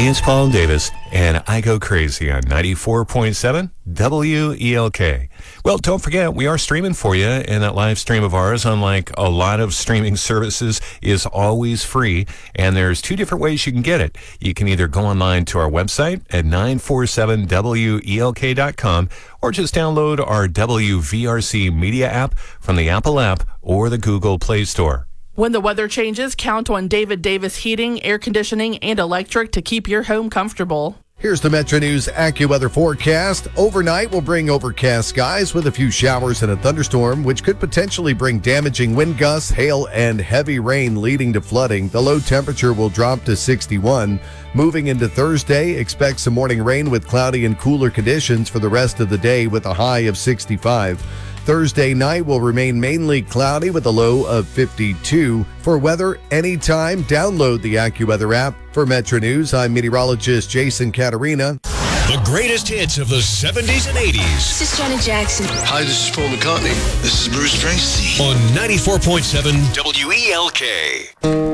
It's Paul Davis, and I Go Crazy on 94.7 WELK. Well, don't forget, we are streaming for you, and that live stream of ours, unlike a lot of streaming services, is always free, and there's two different ways you can get it. You can either go online to our website at 947WELK.com, or just download our WVRC media app from the Apple app or the Google Play Store. When the weather changes, count on David Davis Heating, Air Conditioning, and Electric to keep your home comfortable. Here's the Metro News AccuWeather forecast. Overnight will bring overcast skies with a few showers and a thunderstorm, which could potentially bring damaging wind gusts, hail, and heavy rain leading to flooding. The low temperature will drop to 61. Moving into Thursday, expect some morning rain with cloudy and cooler conditions for the rest of the day with a high of 65. Thursday night will remain mainly cloudy with a low of 52. For weather anytime, download the AccuWeather app. For Metro News, I'm meteorologist Jason Caterina. The greatest hits of the 70s and 80s. This is Janet Jackson. Hi, this is Paul McCartney. This is Bruce Springsteen. On 94.7 WELK.